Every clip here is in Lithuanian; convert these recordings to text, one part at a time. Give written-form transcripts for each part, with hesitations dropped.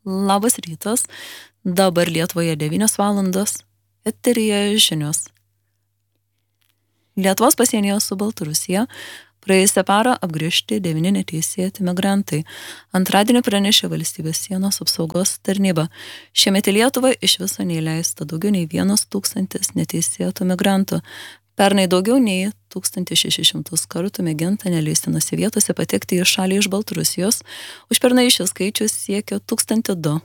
Labas rytas, dabar Lietuvoje 9 valandos, eteryje žinios. Lietuvos pasienyje su Baltarusija praėjusią parą apgrįžti 9 neteisėti migrantai. Antradienį pranešė valstybės sienos apsaugos tarnyba. Šiemet į Lietuvą iš viso neįleista daugiau nei 1,000 neteisėtų migrantų. Pernai daugiau nei 1600 kartų mėginta neleistinose vietose patekti į šalį iš Baltarusijos, užpernai šis skaičius siekia 1002.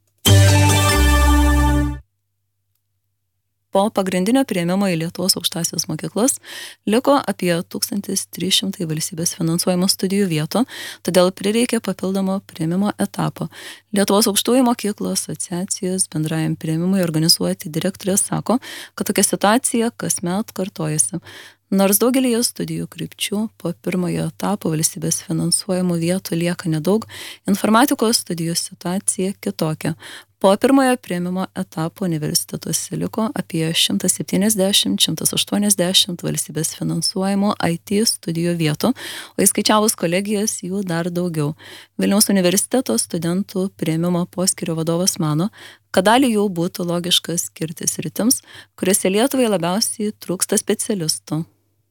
Po pagrindinio priėmimo į Lietuvos aukštąsias mokyklas liko apie 1300 valstybės finansuojamų studijų vietų, todėl prireikė papildomo priėmimo etapo. Lietuvos aukštųjų mokyklų asociacijos bendrajam priėmimui organizuoti direktorė sako, kad tokia situacija kasmet kartojasi. Nors daugelį studijų krypčių po pirmojo etapo valstybės finansuojamų vietų lieka nedaug, informatikos studijų situacija kitokia. Po pirmojo priėmimo etapo universitetuose liko apie 170-180 valstybės finansuojamų IT studijų vietų, o įskaičiavus kolegijas jų dar daugiau. Vilniaus universiteto studentų priėmimo poskyrio vadovas mano, kad dalį jų būtų logiška skirti sritims, kuriuose Lietuvai labiausiai trūksta specialistų.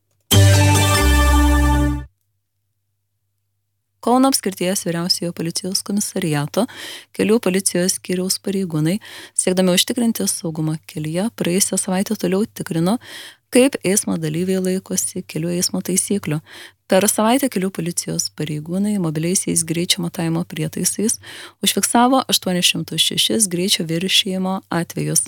Kauno apskrities vyriausiojo policijos komisariato kelių policijos skyriaus pareigūnai, siekdami užtikrinti saugumą kelyje, praėjusią savaitę toliau tikrino, kaip eismo dalyviai laikosi kelių eismo taisyklių. Per savaitę kelių policijos pareigūnai mobiliaisiais greičio matavimo prietaisais užfiksavo 806 greičio viršijimo atvejus.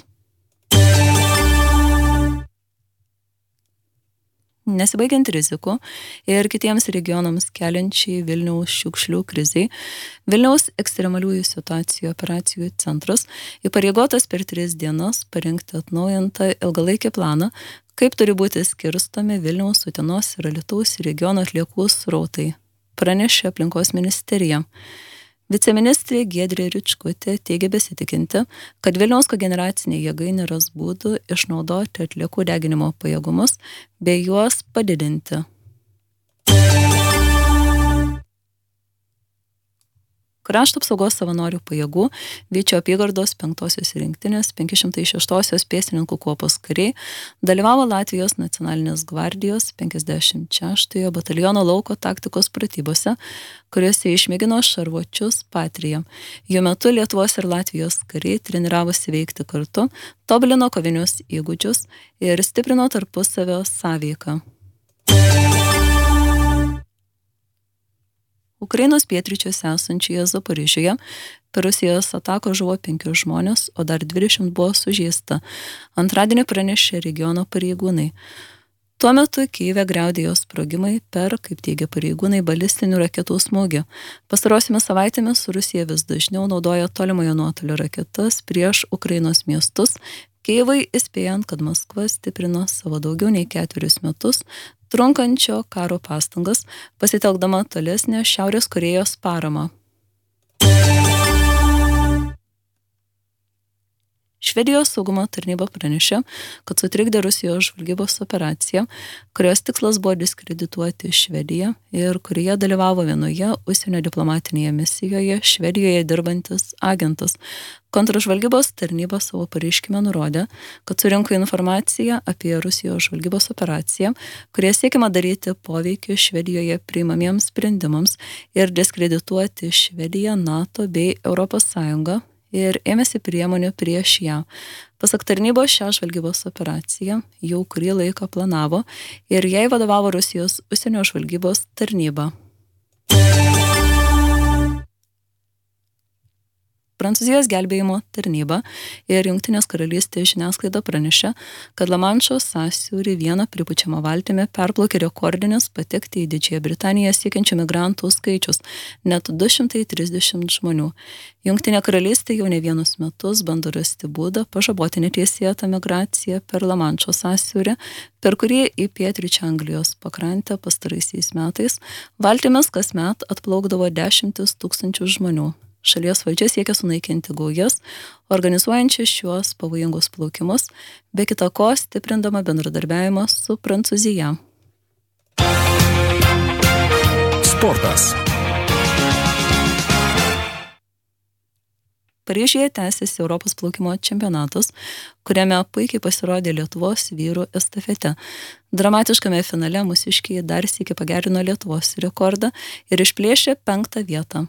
Nesibaigiant rizikų ir kitiems regionams keliančiai Vilniaus šiukšlių krizei, Vilniaus ekstremaliųjų situacijų operacijų centras įpareigotas per 3 dienas parengti atnaujintą ilgalaikį planą, kaip turi būti skirstomi Vilniaus, Utenos ir Alytaus regiono atliekų srautai, pranešė aplinkos ministerija. Viceministrė Giedrė Ričkutė teigia besitikinti, kad Vilniaus kogeneracinė jėgainė ras būdų išnaudoti atliekų deginimo pajėgumus bei juos padidinti. Krašto apsaugos savanorių pajėgų Vyčio apygardos 5-osios rinktinės 506-osios pėstininkų kuopos kariai dalyvavo Latvijos nacionalinės gvardijos 56-ojo bataliono lauko taktikos pratybose, kuriuose išmėgino šarvuočius Patrija. Jų metu Lietuvos ir Latvijos kariai treniravosi veikti kartu, tobulino kovinius įgūdžius ir stiprino tarpusavio sąveiką. Ukrainos pietryčiuose esančioje Zaporižėje per Rusijos ataką žuvo 5 žmonės, o dar 20 buvo sužeista. Antradienį pranešė regiono pareigūnai. Tuo metu Kyjive griaudėjo sprogimai per, kaip teigia pareigūnai, balistinių raketų smūgį. Pastarosiomis savaitėmis Rusija vis dažniau naudoja tolimojo nuotolio raketas prieš Ukrainos miestus, Kyjivui įspėjant, kad Maskva stiprino savo daugiau nei 4 metus trunkančio karo pastangas, pasitelkdama tolesnę Šiaurės Korėjos paramą. Švedijos saugumo tarnyba pranešė, kad sutrikdė Rusijos žvalgybos operaciją, kurios tikslas buvo diskredituoti Švediją ir kurioje dalyvavo vienoje užsienio diplomatinėje misijoje Švedijoje dirbantis agentas. Kontržvalgybos tarnyba savo pareiškime nurodė, kad surinko informaciją apie Rusijos žvalgybos operaciją, kurie siekiama daryti poveikį Švedijoje priimamiems sprendimams ir diskredituoti Švediją, NATO bei ES ir ėmėsi priemonių prieš ją. Pasak tarnybos, šią žvalgybos operaciją jau kurį laiką planavo ir jai vadovavo Rusijos užsienio žvalgybos tarnyba. Prancūzijos gelbėjimo tarnyba ir Jungtinės karalystės žiniasklaida pranešė, kad Lamanšo sąsiaurį vieną pripučiamą valtimi perplaukė rekordinis patekti į Didžiąją Britaniją siekiančių migrantų skaičius, net 230 žmonių. Jungtinė karalystė jau ne vienus metus bando rasti būdą pažaboti neteisėtą migraciją per Lamanšo sąsiaurį, per kurį į pietryčių Anglijos pakrantę pastaraisiais metais valtimis kasmet atplaukdavo 10 000 žmonių. Šalies valdžia siekia sunaikinti gaujas, organizuojančias šiuos pavojingus plaukimus, be kita ko stiprindama bendradarbiavimą su Prancūzija. Sportas. Paryžiuje tęsiasi Europos plaukimo čempionatas, kuriame puikiai pasirodė Lietuvos vyrų estafete. Dramatiškame finale mūsiškiai dar sykį pagerino Lietuvos rekordą ir išplėšė 5. vietą.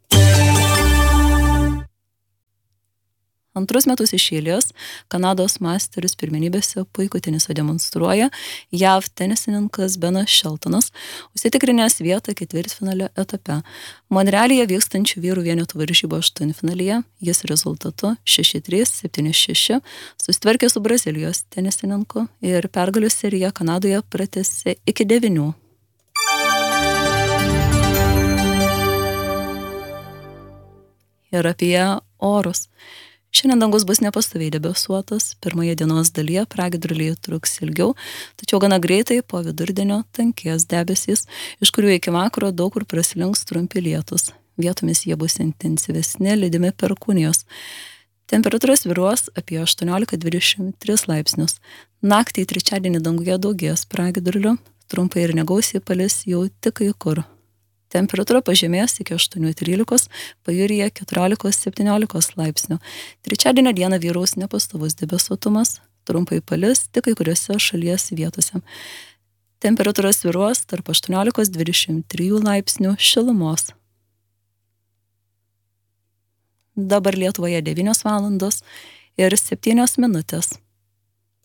Antrus metus iš eilės Kanados Masters pirmenybėse puikų tenisą demonstruoja JAV tenisininkas Benas Sheltonas, užsitikrinęs vietą ketvirtfinalio etape. Monrealyje vykstančių vyrų vienetų varžybų aštuntfinalyje jis rezultatu 6-3, 7-6 susitvarkė su Brazilijos tenisininku ir pergalių seriją Kanadoje pratęsė iki 9. Ir apie orus. Šiandien dangus bus nepastoviai debesuotas, pirmoje dienos dalyje pragiedruliai truks ilgiau, tačiau gana greitai po vidurdienio tankės debesys, iš kurių iki vakaro daug kur praslinks trumpi lietus. Vietomis jie bus intensyvesni, lydimi perkūnijos. Temperatūra svyruos apie 18-23 laipsnius. Naktį trečiadienį danguje daugės pragiedrulių, trumpai ir negausiai palis jau tik kai kur. Temperatūra pažemės iki 8-13, pajūryje 14-17 laipsnių. Trečiadienio dieną vyraus nepastovus debesuotumas, trumpai palis tik kai kuriuose šalies vietose. Temperatūra svyruos tarp 18-23 laipsnių šilumos. Dabar Lietuvoje 9 valandos ir 7 minutės.